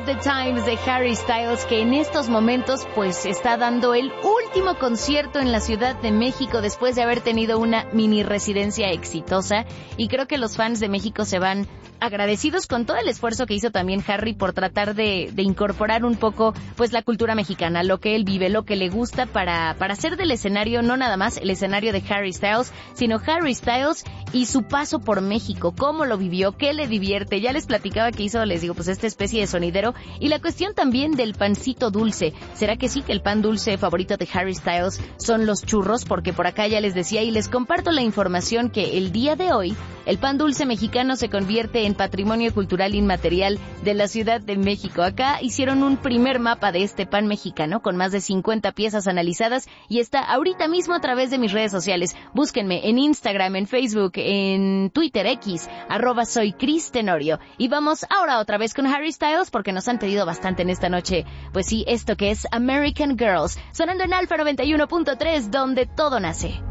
the Times de Harry Styles, que en estos momentos pues está dando el último concierto en la Ciudad de México después de haber tenido una mini residencia exitosa, y creo que los fans de México se van agradecidos con todo el esfuerzo que hizo también Harry por tratar de incorporar un poco pues la cultura mexicana, lo que él vive, lo que le gusta para hacer del escenario no nada más el escenario de Harry Styles, sino Harry Styles y su paso por México, cómo lo vivió, qué le divierte. Ya les platicaba que hizo, les digo, pues esta especie de sonidero, y la cuestión también del pancito dulce. ¿Será que sí que el pan dulce favorito de Harry Styles son los churros? Porque por acá ya les decía y les comparto la información que el día de hoy el pan dulce mexicano se convierte en patrimonio cultural inmaterial de la Ciudad de México. Acá hicieron un primer mapa de este pan mexicano con más de 50 piezas analizadas y está ahorita mismo a través de mis redes sociales. Búsquenme en Instagram, en Facebook, en Twitter, X, @soy Cris Tenorio. Y vamos ahora otra vez con Harry Styles porque nos han pedido bastante en esta noche. Pues sí, esto que es American Girls, sonando en Alfa 91.3, donde todo nace.